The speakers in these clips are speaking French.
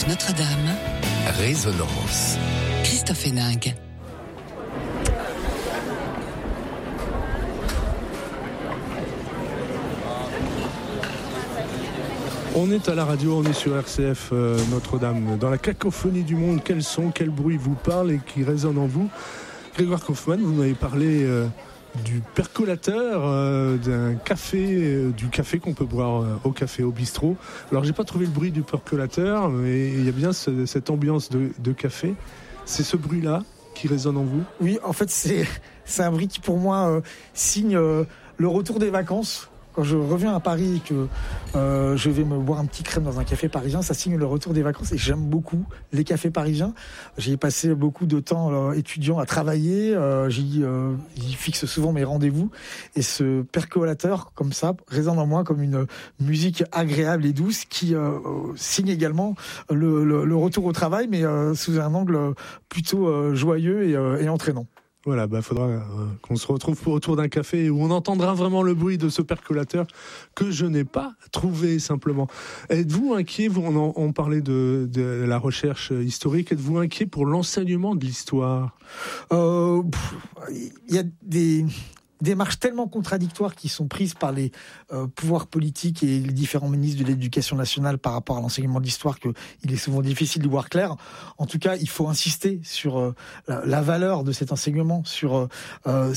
Radio Notre-Dame. Résonance. Christophe Héningue. On est à la radio, on est sur RCF Notre-Dame. Dans la cacophonie du monde, quels sons, quel bruit vous parle et qui résonne en vous? Grégoire Kaufmann, vous m'avez parlé du percolateur, d'un café, du café qu'on peut boire au café, au bistrot. Alors j'ai pas trouvé le bruit du percolateur, mais il y a bien cette ambiance de café. C'est ce bruit-là qui résonne en vous? Oui, en fait c'est un bruit qui pour moi signe le retour des vacances. Quand je reviens à Paris et que je vais me boire un petit crème dans un café parisien, ça signe le retour des vacances et j'aime beaucoup les cafés parisiens. J'y passé beaucoup de temps étudiant à travailler, j'y fixe souvent mes rendez-vous et ce percolateur comme ça résonne en moi comme une musique agréable et douce qui signe également le retour au travail mais sous un angle plutôt joyeux et entraînant. Voilà, faudra qu'on se retrouve autour d'un café où on entendra vraiment le bruit de ce percolateur que je n'ai pas trouvé simplement. Êtes-vous inquiet, on parlait de la recherche historique, êtes-vous inquiet pour l'enseignement de l'histoire? Il y a des démarches tellement contradictoires qui sont prises par les pouvoirs politiques et les différents ministres de l'Éducation nationale par rapport à l'enseignement de l'histoire qu'il est souvent difficile de voir clair. En tout cas, il faut insister sur la valeur de cet enseignement, sur la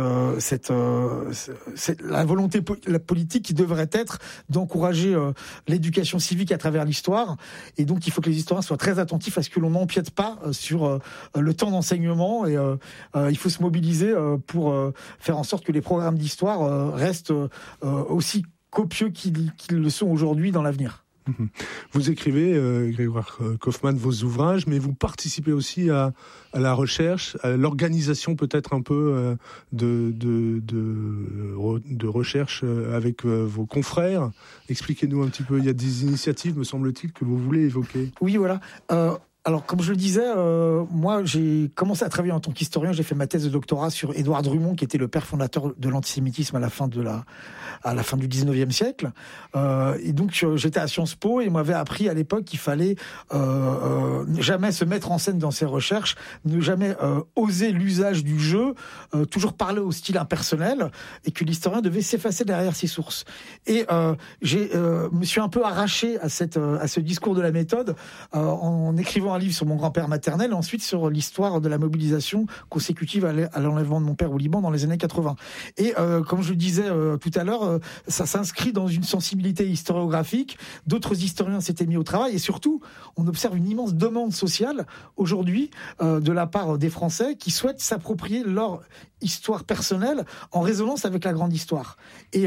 volonté la politique qui devrait être d'encourager l'éducation civique à travers l'histoire. Et donc, il faut que les historiens soient très attentifs à ce que l'on n'empiète pas sur le temps d'enseignement. Et il faut se mobiliser pour faire en sorte que les programmes d'histoire restent aussi copieux qu'ils le sont aujourd'hui dans l'avenir. Vous écrivez, Grégoire Kaufmann, vos ouvrages, mais vous participez aussi à la recherche, à l'organisation peut-être un peu de recherche avec vos confrères. Expliquez-nous un petit peu, il y a des initiatives, me semble-t-il, que vous voulez évoquer. Oui, voilà. Alors, comme je le disais, moi, j'ai commencé à travailler en tant qu'historien. J'ai fait ma thèse de doctorat sur Édouard Drumont, qui était le père fondateur de l'antisémitisme à la fin du 19e siècle. Et donc, j'étais à Sciences Po et m'avait appris à l'époque qu'il fallait jamais se mettre en scène dans ses recherches, ne jamais oser l'usage du jeu, toujours parler au style impersonnel, et que l'historien devait s'effacer derrière ses sources. Et me suis un peu arraché à ce discours de la méthode en écrivant un livre sur mon grand-père maternel et ensuite sur l'histoire de la mobilisation consécutive à l'enlèvement de mon père au Liban dans les années 80. Et comme je le disais tout à l'heure, ça s'inscrit dans une sensibilité historiographique. D'autres historiens s'étaient mis au travail et surtout, on observe une immense demande sociale aujourd'hui de la part des Français qui souhaitent s'approprier leur histoire personnelle en résonance avec la grande histoire. Et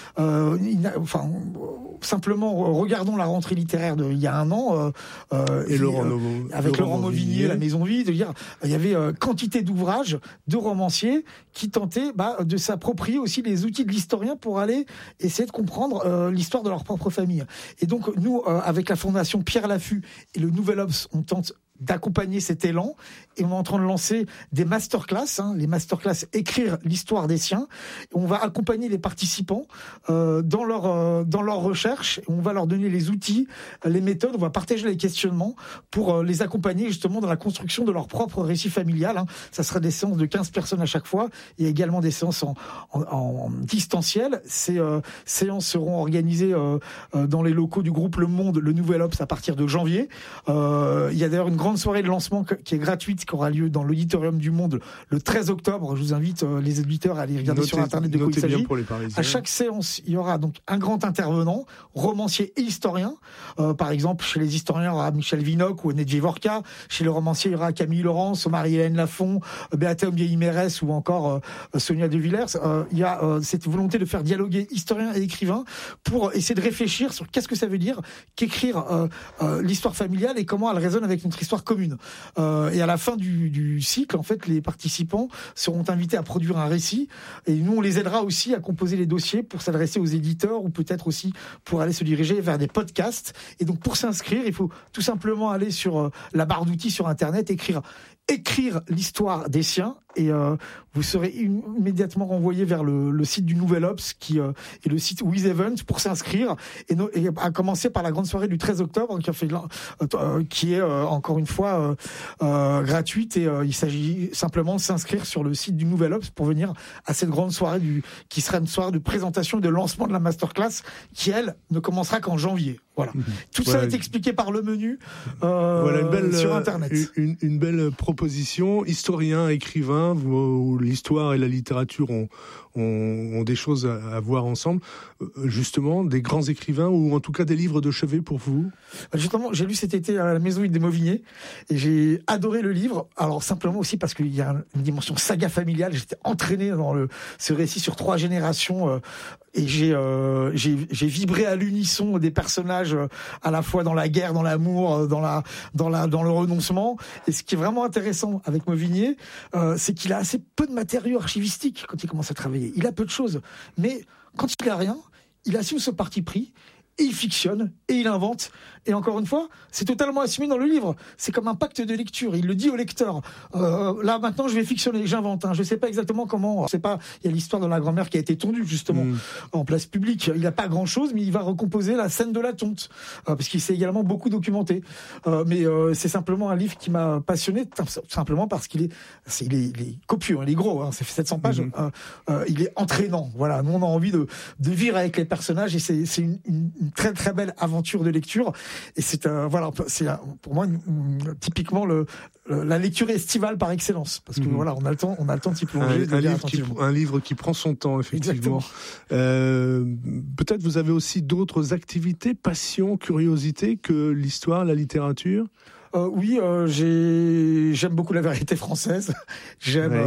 simplement, regardons la rentrée littéraire d'il y a un an. Et avec Laurent Mauvignier, La Maison Vide, il y avait quantité d'ouvrages de romanciers qui tentaient de s'approprier aussi les outils de l'historien pour aller essayer de comprendre l'histoire de leur propre famille. Et donc, nous, avec la Fondation Pierre Laffut et le Nouvel Obs, on tente d'accompagner cet élan et on est en train de lancer des masterclass, les masterclass écrire l'histoire des siens. On va accompagner les participants dans leur recherche, on va leur donner les outils, les méthodes, on va partager les questionnements pour les accompagner justement dans la construction de leur propre récit familial. Ça sera des séances de 15 personnes à chaque fois et également des séances en distanciel. Ces séances seront organisées dans les locaux du groupe Le Monde, le Nouvel Obs à partir de janvier. Il y a d'ailleurs une grande soirée de lancement qui est gratuite, qui aura lieu dans l'auditorium du Monde le 13 octobre. Je vous invite les auditeurs à aller regarder sur Internet de quoi il s'agit. À chaque séance, il y aura donc un grand intervenant, romancier et historien. Par exemple, chez les historiens, il y aura Michel Vinocq ou Nedje Vorka. Chez les romanciers, il y aura Camille Laurence, Marie-Hélène Lafont, Béaté Ombié-Mérès ou encore Sonia De Villers. Il y a cette volonté de faire dialoguer historiens et écrivains pour essayer de réfléchir sur qu'est-ce que ça veut dire qu'écrire l'histoire familiale et comment elle résonne avec notre histoire commune. Et à la fin du cycle, en fait, les participants seront invités à produire un récit et nous, on les aidera aussi à composer les dossiers pour s'adresser aux éditeurs ou peut-être aussi pour aller se diriger vers des podcasts. Et donc, pour s'inscrire, il faut tout simplement aller sur la barre d'outils sur Internet, écrire écrire l'histoire des siens et vous serez immédiatement renvoyé vers le site du Nouvel Obs qui est le site With Event pour s'inscrire et à commencer par la grande soirée du 13 octobre qui est encore une fois gratuite et il s'agit simplement de s'inscrire sur le site du Nouvel Obs pour venir à cette grande soirée qui sera une soirée de présentation et de lancement de la masterclass qui elle ne commencera qu'en janvier. Voilà. Tout ça est expliqué par le menu sur Internet. Une belle proposition. Historien, écrivain, où l'histoire et la littérature ont des choses à voir ensemble. Justement, des grands écrivains ou en tout cas des livres de chevet pour vous? Justement, j'ai lu cet été à la Maison des Mauvigné et j'ai adoré le livre. Alors simplement aussi parce qu'il y a une dimension saga familiale. J'étais entraîné dans ce récit sur 3 générations et j'ai vibré à l'unisson des personnages à la fois dans la guerre, dans l'amour, dans le renoncement. Et ce qui est vraiment intéressant avec Mauvigné, c'est qu'il a assez peu de matériaux archivistiques quand il commence à travailler. Il a peu de choses, mais quand il a rien, il assume ce parti pris. Et il fictionne, et il invente. Et encore une fois, c'est totalement assumé dans le livre. C'est comme un pacte de lecture. Il le dit au lecteur. Là, maintenant, je vais fictionner, j'invente. Je sais pas exactement comment. Je sais pas. Il y a l'histoire de la grand-mère qui a été tondue, justement, en place publique. Il n'a pas grand-chose, mais il va recomposer la scène de la tonte. Parce qu'il s'est également beaucoup documenté. Mais c'est simplement un livre qui m'a passionné, simplement parce qu'il est copieux, il est gros. Ça fait 700 pages. Il est entraînant. Voilà. Nous, on a envie de vivre avec les personnages et c'est une très très belle aventure de lecture et c'est pour moi typiquement la lecture estivale par excellence parce que voilà on a le temps d'y plonger. Un livre qui prend son temps effectivement. Peut-être vous avez aussi d'autres activités, passions, curiosités que l'histoire, la littérature. Oui, j'aime beaucoup la vérité française. J'aime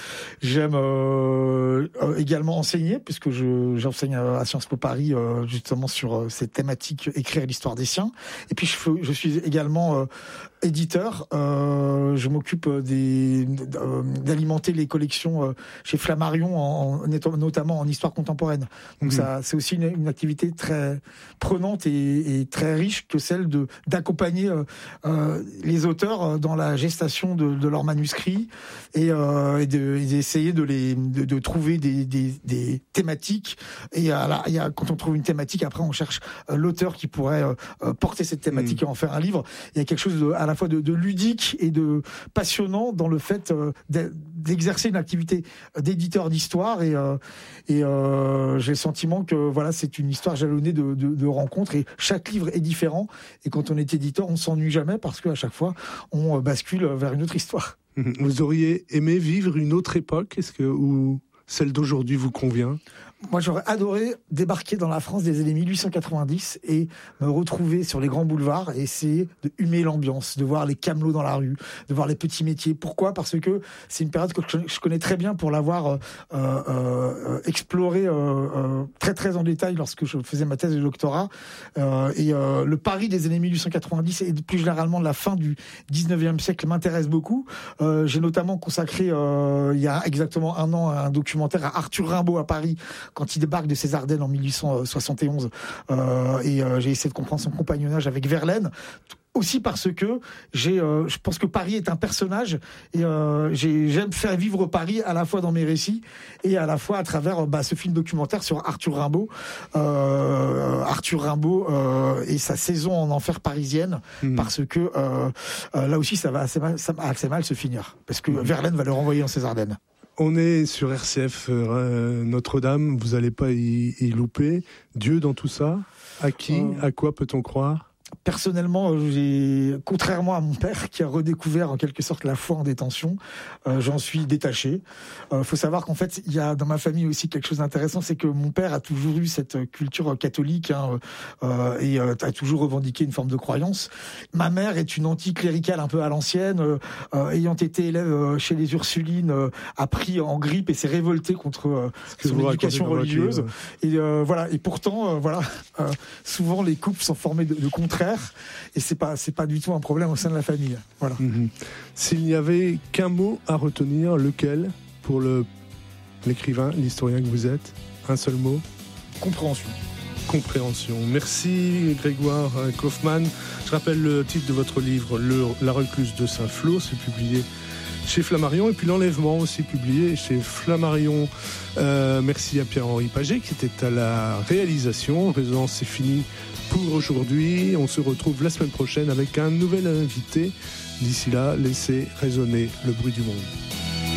également enseigner, puisque j'enseigne à Sciences Po Paris justement sur cette thématique écrire l'histoire des siens. Et puis je suis également éditeur. Je m'occupe d'alimenter les collections chez Flammarion, notamment en histoire contemporaine. Donc ça, c'est aussi une activité très prenante et très riche que celle d'accompagner les auteurs dans la gestation de leurs manuscrits et d'essayer de trouver des thématiques. Et quand on trouve une thématique, après on cherche l'auteur qui pourrait porter cette thématique et en faire un livre. Il y a quelque chose à la fois de ludique et de passionnant dans le fait d'exercer une activité d'éditeur d'histoire et j'ai le sentiment que voilà, c'est une histoire jalonnée de rencontres et chaque livre est différent et quand on est éditeur on s'ennuie jamais parce qu'à chaque fois on bascule vers une autre histoire. Vous auriez aimé vivre une autre époque ou celle d'aujourd'hui vous convient? Moi, j'aurais adoré débarquer dans la France des années 1890 et me retrouver sur les grands boulevards et essayer de humer l'ambiance, de voir les camelots dans la rue, de voir les petits métiers. Pourquoi ? Parce que c'est une période que je connais très bien pour l'avoir explorée très très en détail lorsque je faisais ma thèse de doctorat. Le Paris des années 1890 et plus généralement de la fin du 19e siècle m'intéresse beaucoup. J'ai notamment consacré il y a exactement un an un documentaire à Arthur Rimbaud à Paris quand il débarque de ses Ardennes en 1871 j'ai essayé de comprendre son compagnonnage avec Verlaine, aussi parce que je pense que Paris est un personnage et j'aime faire vivre Paris à la fois dans mes récits et à la fois à travers ce film documentaire sur Arthur Rimbaud et sa saison en enfer parisienne parce que là aussi ça va assez mal se finir parce que Verlaine va le renvoyer dans ses Ardennes. On est sur RCF Notre-Dame, vous n'allez pas y louper. Dieu dans tout ça, à qui, à quoi peut-on croire ? Personnellement, contrairement à mon père qui a redécouvert en quelque sorte la foi en détention, j'en suis détaché. Faut savoir qu'en fait, il y a dans ma famille aussi quelque chose d'intéressant, c'est que mon père a toujours eu cette culture catholique et a toujours revendiqué une forme de croyance. Ma mère est une anticléricale un peu à l'ancienne, ayant été élève chez les Ursulines, a pris en grippe et s'est révoltée contre son éducation religieuse. Et voilà. Et pourtant, souvent les couples sont formés de contraires. Et c'est pas du tout un problème au sein de la famille. Voilà. S'il n'y avait qu'un mot à retenir, lequel pour l'écrivain, l'historien que vous êtes? Un seul mot? Compréhension. compréhension. Merci Grégoire Kaufmann. Je rappelle le titre de votre livre, La recluse de Saint-Flour, c'est publié chez Flammarion, et puis L'enlèvement aussi publié chez Flammarion. Merci à Pierre-Henri Paget qui était à la réalisation. Résonance, c'est fini pour aujourd'hui. On se retrouve la semaine prochaine avec un nouvel invité. D'ici là, laissez résonner le bruit du monde.